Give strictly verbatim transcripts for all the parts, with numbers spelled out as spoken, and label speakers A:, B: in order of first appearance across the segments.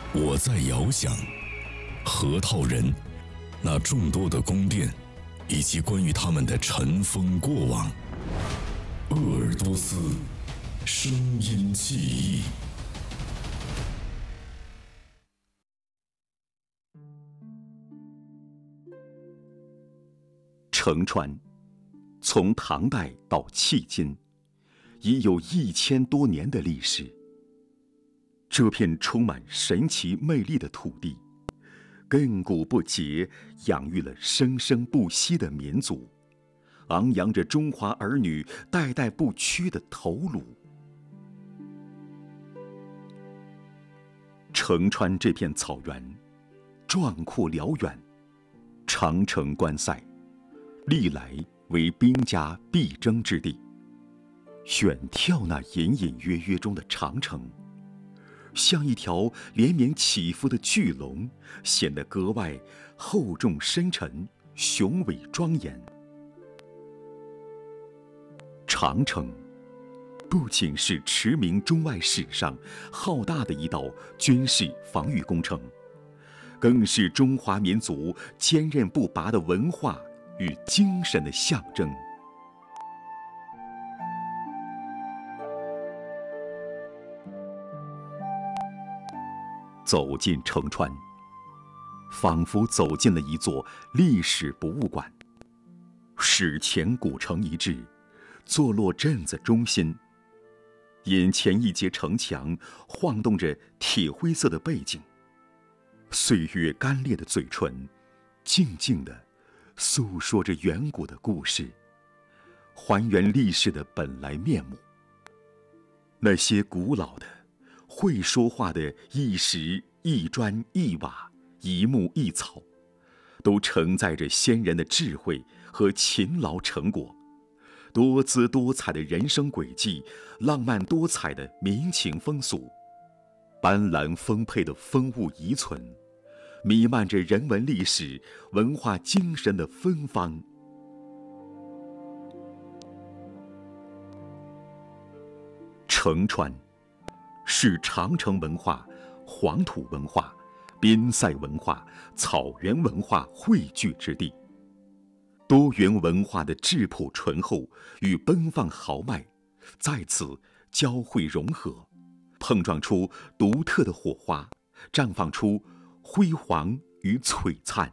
A: 我在遥想核桃仁那众多的宫殿，以及关于他们的尘封过往。鄂尔多斯声音记忆。
B: 城川从唐代到迄今已有一千多年的历史。这片充满神奇魅力的土地，亘古不竭，养育了生生不息的民族，昂扬着中华儿女代代不屈的头颅。城川这片草原，壮阔辽远，长城关塞，历来为兵家必争之地。远眺那隐隐约约中的长城，像一条连绵起伏的巨龙，显得格外厚重深沉、雄伟庄严。长城不仅是驰名中外史上浩大的一道军事防御工程，更是中华民族坚韧不拔的文化与精神的象征。走进城川，仿佛走进了一座历史博物馆。史前古城遗址，坐落镇子中心。眼前一截城墙晃动着铁灰色的背景，岁月干裂的嘴唇，静静地诉说着远古的故事，还原历史的本来面目。那些古老的、会说话的一石一砖一瓦、一木一草，都承载着先人的智慧和勤劳成果，多姿多彩的人生轨迹，浪漫多彩的民情风俗，斑斓丰沛的风物遗存，弥漫着人文历史、文化精神的芬芳。城川是长城文化、黄土文化、边塞文化、草原文化汇聚之地。多元文化的质朴醇厚与奔放豪迈在此交汇融合，碰撞出独特的火花，绽放出辉煌与璀璨。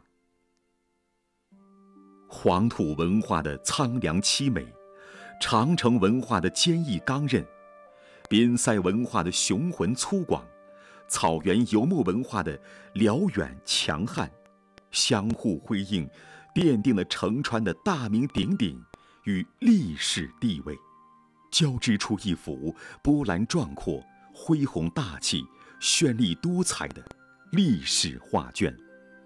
B: 黄土文化的苍凉凄美，长城文化的坚毅刚韧，边塞文化的雄浑粗犷，草原游牧文化的辽远强悍，相互辉映，奠定了城川的大名鼎鼎与历史地位，交织出一幅波澜壮阔、恢宏大气、绚丽多彩的历史画卷。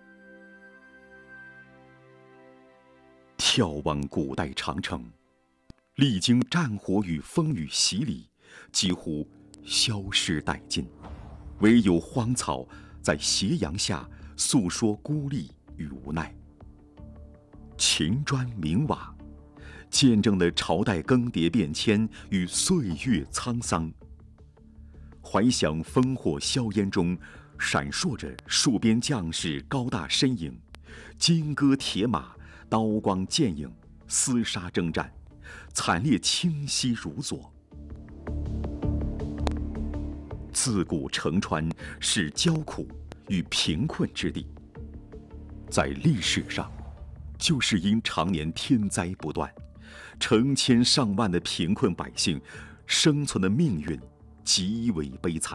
B: 眺望古代长城，历经战火与风雨洗礼，几乎消失殆尽，唯有荒草在斜阳下诉说孤立与无奈。秦砖明瓦，见证了朝代更迭变迁与岁月沧桑。怀想烽火硝烟中，闪烁着戍边将士高大身影，金戈铁马，刀光剑影，厮杀征战，惨烈清晰如昨。自古城川是焦苦与贫困之地，在历史上，就是因常年天灾不断，成千上万的贫困百姓生存的命运极为悲惨。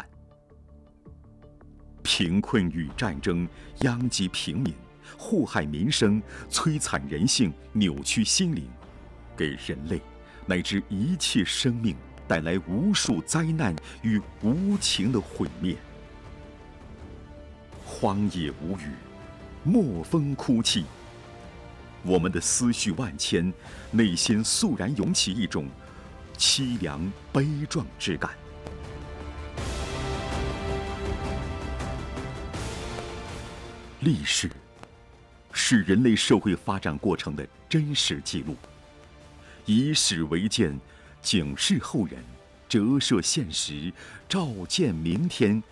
B: 贫困与战争殃及平民，祸害民生，摧残人性，扭曲心灵，给人类乃至一切生命带来无数灾难与无情的毁灭。荒野无语，漠风哭泣，我们的思绪万千，内心肃然涌起一种凄凉悲壮之感。历史是人类社会发展过程的真实记录，以史为鉴，警示后人，折射现实，照见明天，